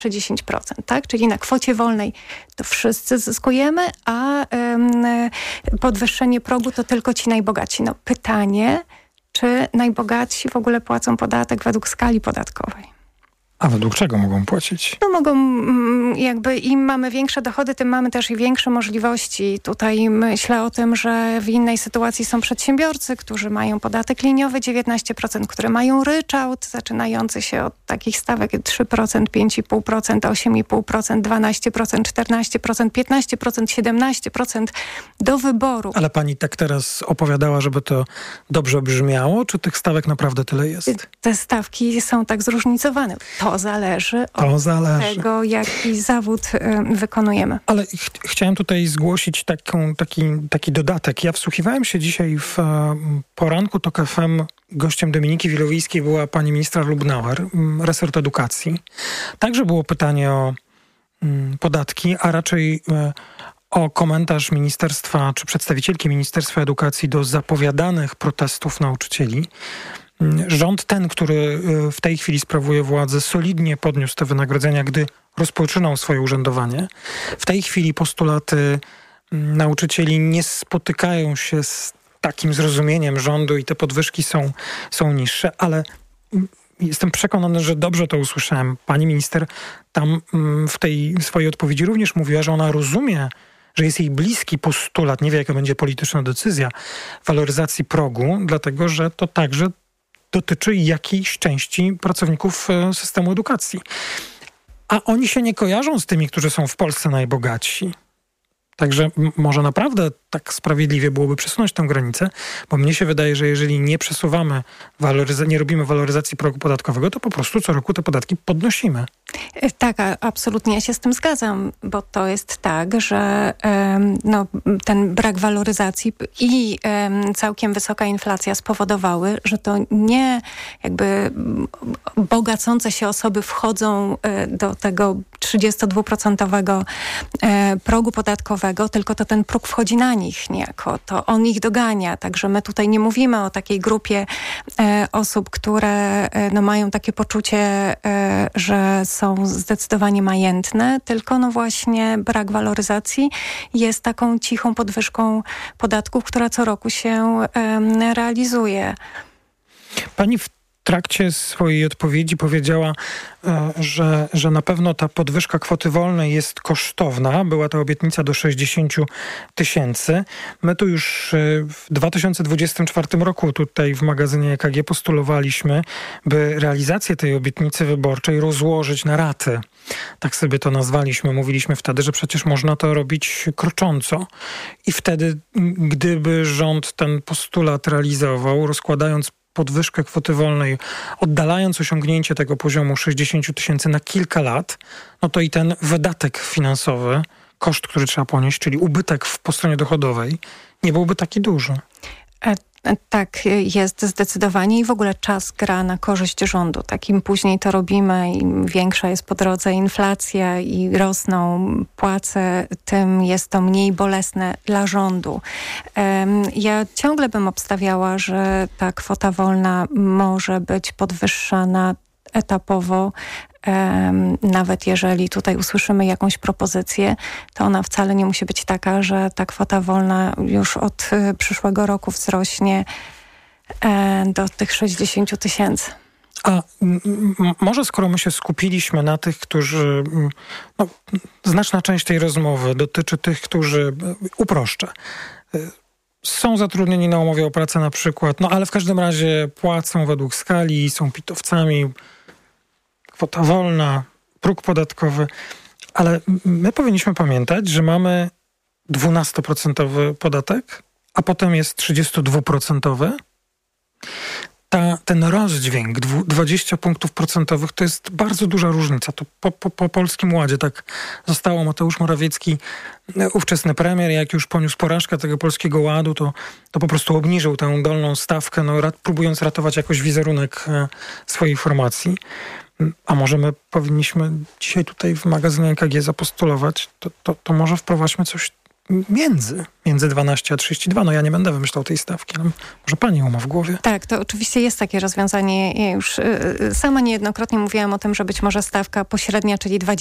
10%, tak? Czyli na kwocie wolnej to wszyscy zyskujemy, a podwyższenie progu to tylko ci najbogatsi. No pytanie, czy najbogatsi w ogóle płacą podatek według skali podatkowej? A według czego mogą płacić? No mogą, jakby im mamy większe dochody, tym mamy też i większe możliwości. Tutaj myślę o tym, że w innej sytuacji są przedsiębiorcy, którzy mają podatek liniowy 19%, które mają ryczałt zaczynający się od takich stawek 3%, 5,5%, 8,5%, 12%, 14%, 15%, 17% do wyboru. Ale pani tak teraz opowiadała, żeby to dobrze brzmiało, czy tych stawek naprawdę tyle jest? Te stawki są tak zróżnicowane. To zależy od tego, jaki zawód wykonujemy. Ale chciałem tutaj zgłosić taki dodatek. Ja wsłuchiwałem się dzisiaj w poranku TOK FM. Gościem Dominiki Wilowiejskiej była pani ministra Lubnauer, resort edukacji. Także było pytanie o podatki, a raczej o komentarz ministerstwa, czy przedstawicielki Ministerstwa Edukacji do zapowiadanych protestów nauczycieli. Rząd ten, który w tej chwili sprawuje władzę, solidnie podniósł te wynagrodzenia, gdy rozpoczynał swoje urzędowanie. W tej chwili postulaty nauczycieli nie spotykają się z takim zrozumieniem rządu i te podwyżki są niższe, ale jestem przekonany, że dobrze to usłyszałem. Pani minister tam w tej swojej odpowiedzi również mówiła, że ona rozumie, że jest jej bliski postulat, nie wie jaka będzie polityczna decyzja, waloryzacji progu, dlatego że to także dotyczy jakiejś części pracowników systemu edukacji. A oni się nie kojarzą z tymi, którzy są w Polsce najbogatsi. Także może naprawdę tak sprawiedliwie byłoby przesunąć tę granicę, bo mnie się wydaje, że jeżeli nie przesuwamy, nie robimy waloryzacji progu podatkowego, to po prostu co roku te podatki podnosimy. Tak, absolutnie ja się z tym zgadzam, bo to jest tak, że ten brak waloryzacji i całkiem wysoka inflacja spowodowały, że to nie jakby bogacące się osoby wchodzą do tego 32% progu podatkowego, tylko to ten próg wchodzi na nich niejako, to on ich dogania. Także my tutaj nie mówimy o takiej grupie osób, które mają takie poczucie, że są zdecydowanie majętne, tylko właśnie brak waloryzacji jest taką cichą podwyżką podatków, która co roku się realizuje. Pani w trakcie swojej odpowiedzi powiedziała, że na pewno ta podwyżka kwoty wolnej jest kosztowna. Była to obietnica do 60 000. My tu już w 2024 roku tutaj w magazynie EKG postulowaliśmy, by realizację tej obietnicy wyborczej rozłożyć na raty. Tak sobie to nazwaliśmy. Mówiliśmy wtedy, że przecież można to robić krocząco. I wtedy, gdyby rząd ten postulat realizował, rozkładając podwyżkę kwoty wolnej, oddalając osiągnięcie tego poziomu 60 000 na kilka lat, no to i ten wydatek finansowy, koszt, który trzeba ponieść, czyli ubytek po stronie dochodowej, nie byłby taki duży. Tak, jest zdecydowanie i w ogóle czas gra na korzyść rządu. Tak im później to robimy, im większa jest po drodze inflacja i rosną płace, tym jest to mniej bolesne dla rządu. Ja ciągle bym obstawiała, że ta kwota wolna może być podwyższana etapowo. Nawet jeżeli tutaj usłyszymy jakąś propozycję, to ona wcale nie musi być taka, że ta kwota wolna już od przyszłego roku wzrośnie do tych 60 000. A może skoro my się skupiliśmy na tych, którzy... znaczna część tej rozmowy dotyczy tych, którzy... Uproszczę. Są zatrudnieni na umowie o pracę na przykład, ale w każdym razie płacą według skali, są pitowcami, kwota wolna, próg podatkowy, ale my powinniśmy pamiętać, że mamy 12% podatek, a potem jest 32%. Ten rozdźwięk 20 punktów procentowych to jest bardzo duża różnica. To po Polskim Ładzie tak zostało. Mateusz Morawiecki, ówczesny premier, jak już poniósł porażkę tego Polskiego Ładu, to po prostu obniżył tę dolną stawkę, próbując ratować jakoś wizerunek swojej formacji. A może my powinniśmy dzisiaj tutaj w magazynie EKG zapostulować, to może wprowadźmy coś między 12 a 32. No ja nie będę wymyślał tej stawki, ale może pani ją ma w głowie. Tak, to oczywiście jest takie rozwiązanie. Ja już sama niejednokrotnie mówiłam o tym, że być może stawka pośrednia, czyli